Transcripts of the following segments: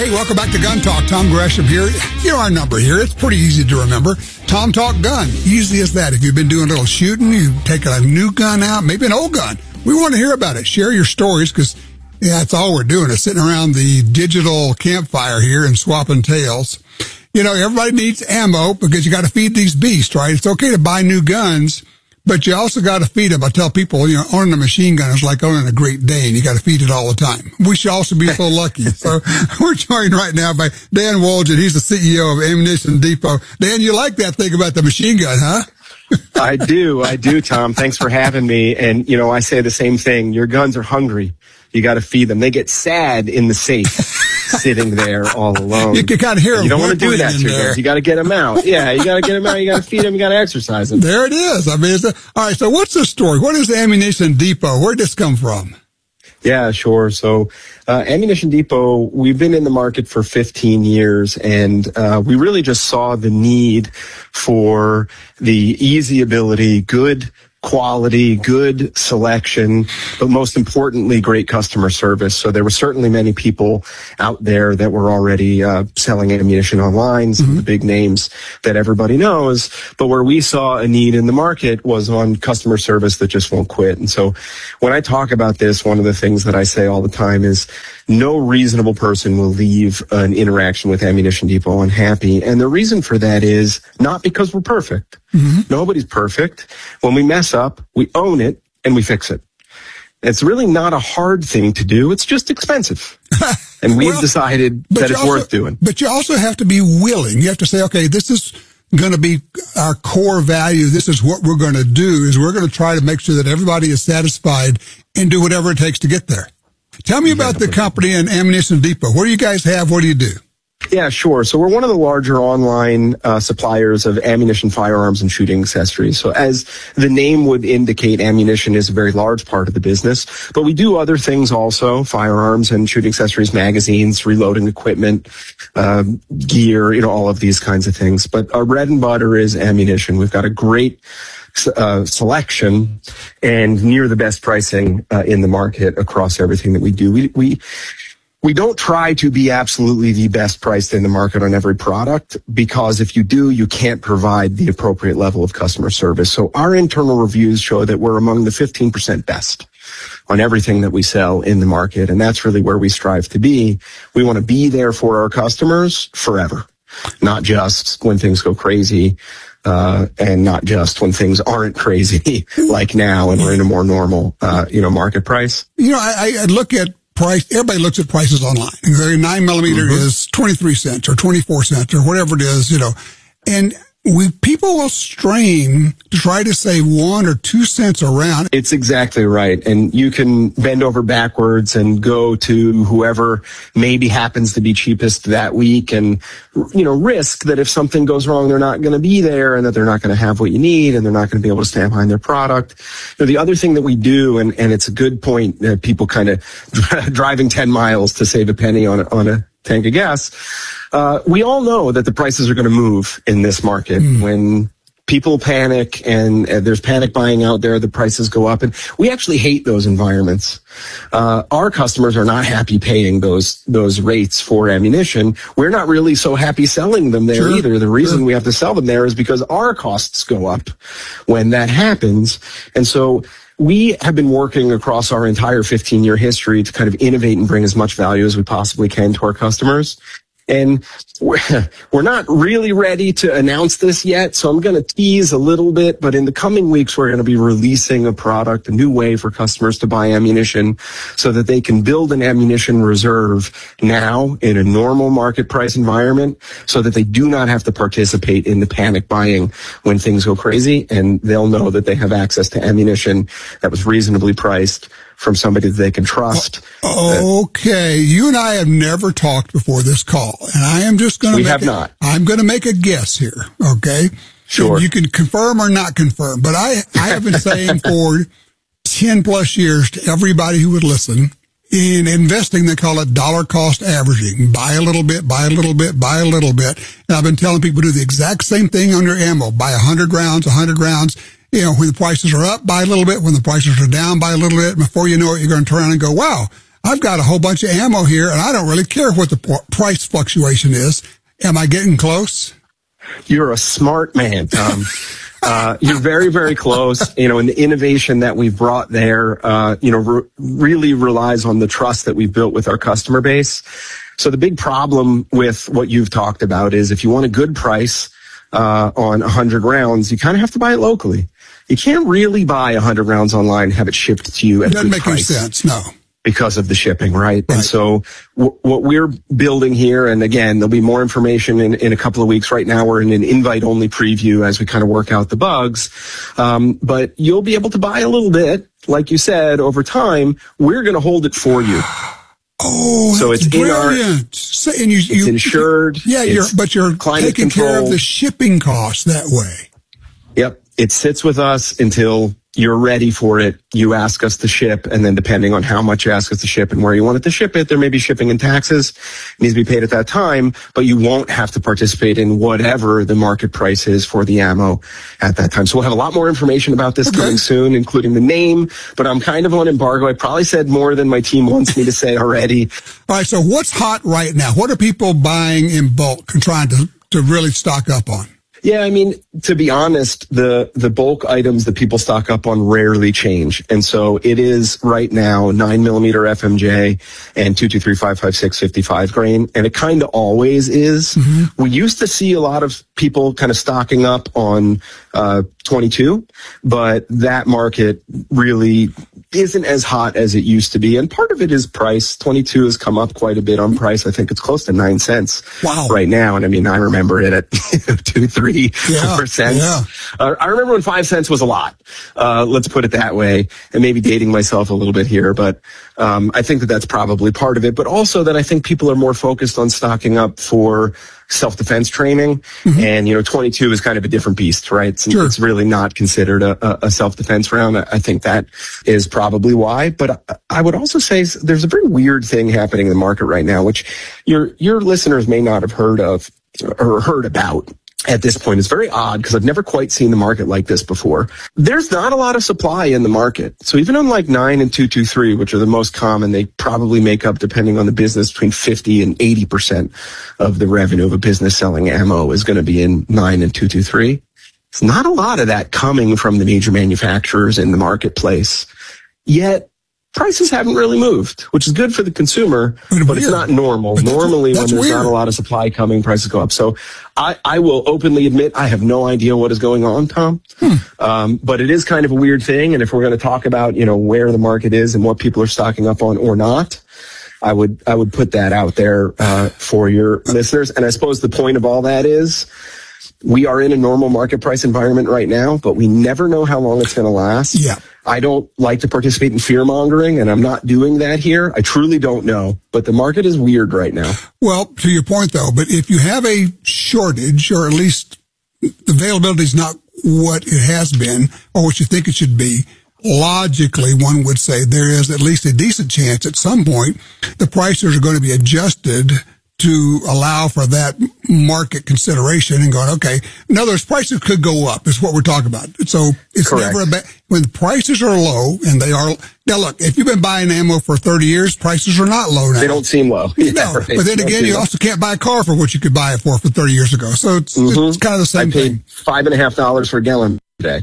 Hey, welcome back to Gun Talk. Tom Gresham here. You know our number here. It's pretty easy to remember. Tom Talk Gun. Easy as that. If you've been doing a little shooting, you've taken a new gun out, maybe an old gun. We want to hear about it. Share your stories because, that's all we're doing is sitting around the digital campfire here and swapping tales. You know, everybody needs ammo because you got to feed these beasts, right? It's okay to buy new guns, but you also got to feed them. I tell people, owning a machine gun is like owning a Great Dane. You got to feed it all the time. We should also be so lucky. So we're joined right now by Dan Woloschuk. He's the CEO of Ammunition Depot. Dan, you like that thing about the machine gun, huh? I do, Tom. Thanks for having me. And, I say the same thing. Your guns are hungry. You got to feed them. They get sad in the safe, sitting there all alone. You can kind of hear them. You don't want to do that to your guns. You got to get them out. Yeah, you got to get them out. You got to feed them. You got to exercise them. There it is. I mean, all right. So what's the story? What is Ammunition Depot? Where did this come from? Yeah, sure. So, Ammunition Depot, we've been in the market for 15 years, and we really just saw the need for the easy ability, good quality, good selection, but most importantly, great customer service. So there were certainly many people out there that were already selling ammunition online, some of the big names that everybody knows. But where we saw a need in the market was on customer service that just won't quit. And so when I talk about this, one of the things that I say all the time is no reasonable person will leave an interaction with Ammunition Depot unhappy. And the reason for that is not because we're perfect. Nobody's perfect. When we mess up, we own it and we fix it. It's really not a hard thing to do. It's just expensive. And we've decided that it's worth doing. But you also have to be willing. You have to say, okay, this is going to be our core value. This is what we're going to do, is we're going to try to make sure that everybody is satisfied and do whatever it takes to get there. Tell me about the company and Ammunition Depot. What do you guys have? What do you do? Yeah, sure. So we're one of the larger online suppliers of ammunition, firearms, and shooting accessories. So as the name would indicate, ammunition is a very large part of the business. But we do other things also, firearms and shooting accessories, magazines, reloading equipment, gear, all of these kinds of things. But our bread and butter is ammunition. We've got a great selection and near the best pricing in the market across everything that we do. We don't try to be absolutely the best priced in the market on every product, because if you do, you can't provide the appropriate level of customer service. So our internal reviews show that we're among the 15% best on everything that we sell in the market. And that's really where we strive to be. We want to be there for our customers forever, not just when things go crazy. And not just when things aren't crazy like now and we're in a more normal, market price. I look at price. Everybody looks at prices online. 9mm is 23 cents or 24 cents or whatever it is, and people will strain to try to save 1 or 2 cents around. It's exactly right. And you can bend over backwards and go to whoever maybe happens to be cheapest that week and, risk that if something goes wrong, they're not going to be there and that they're not going to have what you need and they're not going to be able to stand behind their product. The other thing that we do, and it's a good point, people kind of driving 10 miles to save a penny on a tank of gas. We all know that the prices are going to move in this market. When people panic and there's panic buying out there, the prices go up, and we actually hate those environments. Our customers are not happy paying those rates for ammunition. We're not really so happy selling them there either. The reason we have to sell them there is because our costs go up when that happens. And so we have been working across our entire 15-year history to kind of innovate and bring as much value as we possibly can to our customers. And we're not really ready to announce this yet, so I'm going to tease a little bit, but in the coming weeks, we're going to be releasing a product, a new way for customers to buy ammunition so that they can build an ammunition reserve now in a normal market price environment so that they do not have to participate in the panic buying when things go crazy, and they'll know that they have access to ammunition that was reasonably priced from somebody that they can trust. Okay. You and I have never talked before this call, and I am just going to I'm going to make a guess here. Okay. Sure. And you can confirm or not confirm, but I have been saying for 10 plus years to everybody who would listen, in investing, they call it dollar cost averaging. Buy a little bit, buy a little bit, buy a little bit. And I've been telling people to do the exact same thing on your ammo. Buy 100 rounds. When the prices are up, buy a little bit. When the prices are down, buy a little bit. Before you know it, you're going to turn around and go, wow, I've got a whole bunch of ammo here, and I don't really care what the price fluctuation is. Am I getting close? You're a smart man, Tom. You're very, very close. And the innovation that we've brought there, really relies on the trust that we've built with our customer base. So the big problem with what you've talked about is if you want a good price on 100 rounds, you kind of have to buy it locally. You can't really buy 100 rounds online and have it shipped to you at a good price. Doesn't make any sense, no. Because of the shipping, right? And so what we're building here, and again, there'll be more information in a couple of weeks. Right now, we're in an invite-only preview as we kind of work out the bugs. But you'll be able to buy a little bit, like you said, over time. We're going to hold it for you. Oh, so it's brilliant. It's insured. Yeah, but you're taking care of the shipping costs that way. Yep. It sits with us until you're ready for it. You ask us to ship, and then depending on how much you ask us to ship and where you want it to ship it, there may be shipping and taxes. It needs to be paid at that time, but you won't have to participate in whatever the market price is for the ammo at that time. So we'll have a lot more information about this coming soon, including the name, but I'm kind of on embargo. I probably said more than my team wants me to say already. All right, so what's hot right now? What are people buying in bulk and trying to really stock up on? Yeah, I mean, to be honest, the bulk items that people stock up on rarely change. And so it is right now 9mm FMJ and 223, 556, 55 grain. And it kind of always is. Mm-hmm. We used to see a lot of people kind of stocking up on 22, but that market really isn't as hot as it used to be. And part of it is price. 22 has come up quite a bit on price. I think it's close to 9 cents right now. And I mean, I remember it at 2, 3, 4 cents. Yeah. I remember when 5 cents was a lot. Let's put it that way. And maybe dating myself a little bit here, but I think that that's probably part of it. But also that I think people are more focused on stocking up for self-defense training. Mm-hmm. And, 22 is kind of a different beast, right? It's really not considered a self-defense round. I think that is probably why. But I would also say there's a very weird thing happening in the market right now, which your listeners may not have heard of or heard about at this point. It's very odd because I've never quite seen the market like this before. There's not a lot of supply in the market. So even on like 9 and 223, which are the most common, they probably make up, depending on the business, between 50 and 80% of the revenue of a business selling ammo is going to be in 9 and 223. It's not a lot of that coming from the major manufacturers in the marketplace. Yet prices haven't really moved, which is good for the consumer, but it's not normal. Normally, when there's not a lot of supply coming, prices go up. So I will openly admit I have no idea what is going on, Tom. But it is kind of a weird thing. And if we're going to talk about, where the market is and what people are stocking up on or not, I would put that out there for your listeners. And I suppose the point of all that is we are in a normal market price environment right now, but we never know how long it's going to last. Yeah. I don't like to participate in fear mongering, and I'm not doing that here. I truly don't know, but the market is weird right now. Well, to your point though, but if you have a shortage, or at least the availability is not what it has been or what you think it should be, logically one would say there is at least a decent chance at some point the prices are going to be adjusted to allow for that market consideration and going, okay, in other words, prices could go up is what we're talking about. So it's Correct. Never when the prices are low, and they are, now look, if you've been buying ammo for 30 years, prices are not low now. They don't seem low. No, right. But then again, you also can't buy a car for what you could buy it for 30 years ago. So it's kind of the same thing. I paid $5.50 for a gallon today.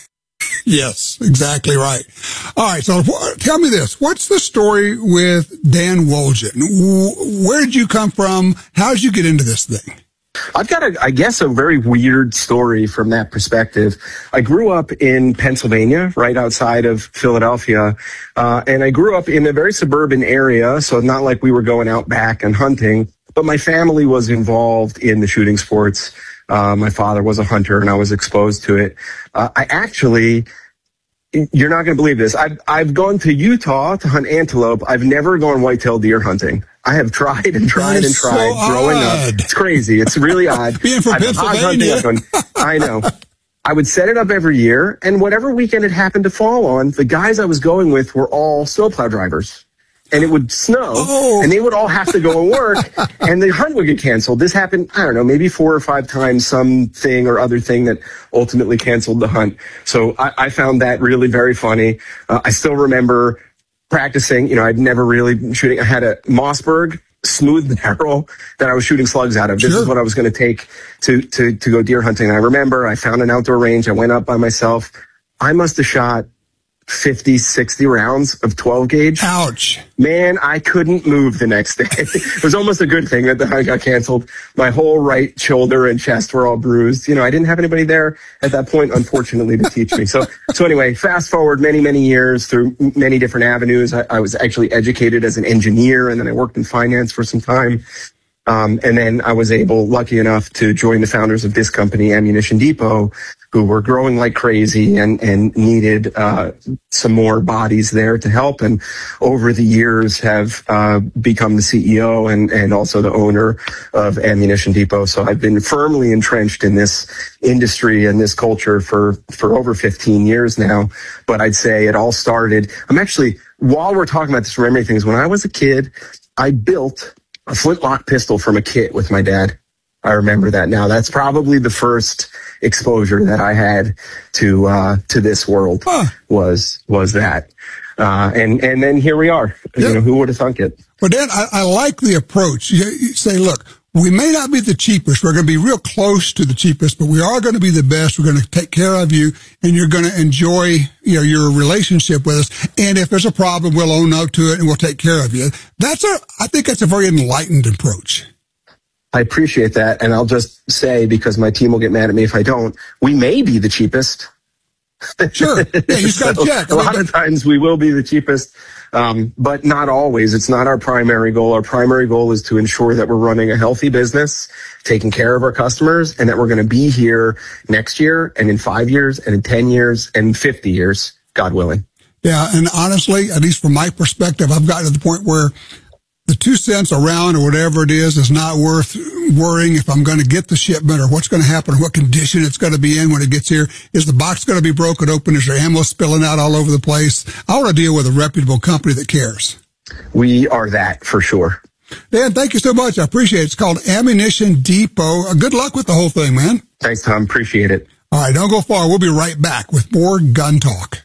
Yes, exactly right. All right, so tell me this. What's the story with Dan Woljan? Where did you come from? How did you get into this thing? I've got, I guess, a very weird story from that perspective. I grew up in Pennsylvania, right outside of Philadelphia, and I grew up in a very suburban area, so not like we were going out back and hunting, but my family was involved in the shooting sports. My father was a hunter, and I was exposed to it. I actually, you're not going to believe this. I've gone to Utah to hunt antelope. I've never gone whitetail deer hunting. I have tried and tried and tried growing up. It's crazy. It's really odd. Being from Pennsylvania. I know. I would set it up every year, and whatever weekend it happened to fall on, the guys I was going with were all snowplow drivers. And it would snow, and they would all have to go and work, and the hunt would get canceled. This happened, I don't know, maybe 4 or 5 times, something or other thing that ultimately canceled the hunt. So I found that really very funny. I still remember practicing. I'd never really shooting. I had a Mossberg smooth barrel that I was shooting slugs out of. This is what I was going to take to go deer hunting. I remember I found an outdoor range. I went up by myself. I must have shot 50, 60 rounds of 12 gauge. Ouch. Man, I couldn't move the next day. It was almost a good thing that the hunt got canceled. My whole right shoulder and chest were all bruised. I didn't have anybody there at that point, unfortunately, to teach me. So anyway, fast forward many, many years through many different avenues. I was actually educated as an engineer, and then I worked in finance for some time. And then I was lucky enough to join the founders of this company, Ammunition Depot, who were growing like crazy and needed some more bodies there to help. And over the years have become the CEO and also the owner of Ammunition Depot. So I've been firmly entrenched in this industry and this culture for over 15 years now. But I'd say it all started. While we're talking about this, remembering things, when I was a kid, I built a flintlock pistol from a kit with my dad. I remember that now. That's probably the first exposure that I had to this world was that. And then here we are. Yeah. Who would have thunk it? But Dan, I like the approach. You say, look, we may not be the cheapest. We're going to be real close to the cheapest, but we are going to be the best. We're going to take care of you, and you're going to enjoy, your relationship with us. And if there's a problem, we'll own up to it and we'll take care of you. I think that's a very enlightened approach. I appreciate that. And I'll just say, because my team will get mad at me if I don't, we may be the cheapest. Sure. Yeah, you just got to check. A lot of times we will be the cheapest, but not always. It's not our primary goal. Our primary goal is to ensure that we're running a healthy business, taking care of our customers, and that we're going to be here next year and in 5 years and in 10 years and 50 years, God willing. Yeah. And honestly, at least from my perspective, I've gotten to the point where the 2 cents a round or whatever it is not worth worrying if I'm going to get the shipment or what's going to happen or what condition it's going to be in when it gets here. Is the box going to be broken open? Is there ammo spilling out all over the place? I want to deal with a reputable company that cares. We are that for sure. Dan, thank you so much. I appreciate it. It's called Ammunition Depot. Good luck with the whole thing, man. Thanks, Tom. Appreciate it. All right, don't go far. We'll be right back with more Gun Talk.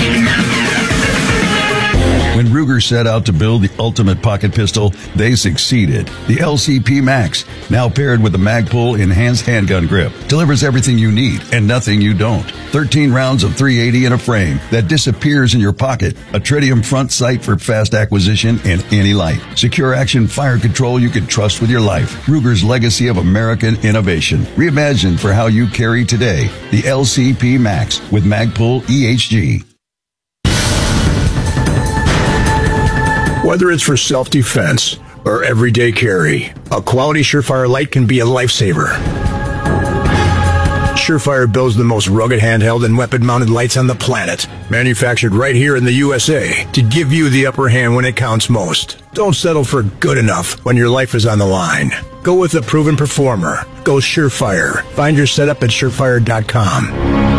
When Ruger set out to build the ultimate pocket pistol, they succeeded. The LCP Max, now paired with the Magpul enhanced handgun grip, delivers everything you need and nothing you don't. 13 rounds of .380 in a frame that disappears in your pocket. A tritium front sight for fast acquisition in any light. Secure action fire control you can trust with your life. Ruger's legacy of American innovation. Reimagined for how you carry today. The LCP Max with Magpul EHG. Whether it's for self-defense or everyday carry, a quality Surefire light can be a lifesaver. Surefire builds the most rugged handheld and weapon-mounted lights on the planet, manufactured right here in the USA to give you the upper hand when it counts most. Don't settle for good enough when your life is on the line. Go with a proven performer. Go Surefire. Find your setup at surefire.com.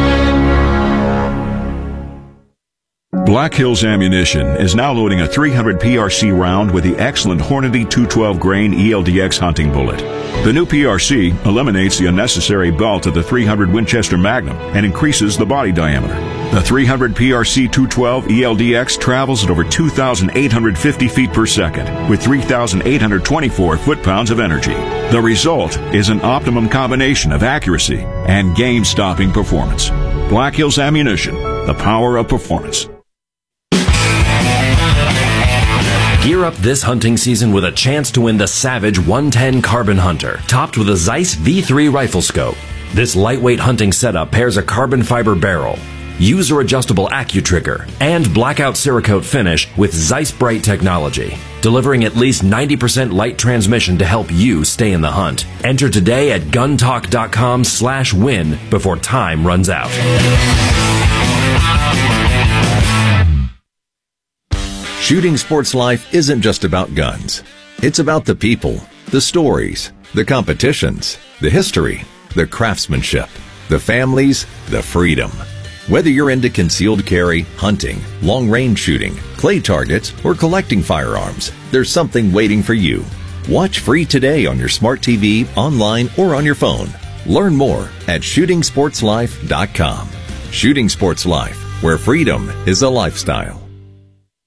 Black Hills Ammunition is now loading a 300 PRC round with the excellent Hornady 212 grain ELDX hunting bullet. The new PRC eliminates the unnecessary belt of the 300 Winchester Magnum and increases the body diameter. The 300 PRC 212 ELDX travels at over 2,850 feet per second with 3,824 foot-pounds of energy. The result is an optimum combination of accuracy and game-stopping performance. Black Hills Ammunition, the power of performance. Gear up this hunting season with a chance to win the Savage 110 Carbon Hunter, topped with a Zeiss V3 rifle scope. This lightweight hunting setup pairs a carbon fiber barrel, user-adjustable AccuTrigger, and blackout Cerakote finish with Zeiss Bright technology, delivering at least 90% light transmission to help you stay in the hunt. Enter today at guntalk.com/win before time runs out. Shooting Sports Life isn't just about guns. It's about the people, the stories, the competitions, the history, the craftsmanship, the families, the freedom. Whether you're into concealed carry, hunting, long-range shooting, clay targets, or collecting firearms, there's something waiting for you. Watch free today on your smart TV, online, or on your phone. Learn more at shootingsportslife.com. Shooting Sports Life, where freedom is a lifestyle.